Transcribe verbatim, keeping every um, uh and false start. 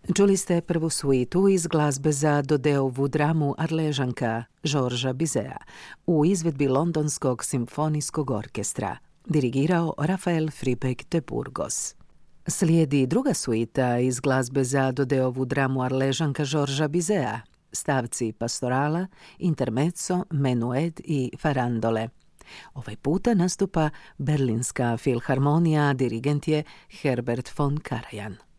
Čuli ste prvu suitu iz glazbe za Dodeovu dramu Arležanka Georgesa Bizeta u izvedbi Londonskog simfonijskog orkestra, dirigirao Rafael Fripek de Burgos. Slijedi druga suita iz glazbe za Dodeovu dramu Arležanka Georgesa Bizeta, stavci pastorala, intermezzo, menuet i farandole. Ovaj puta nastupa Berlinska filharmonija, dirigent je Herbert von Karajan.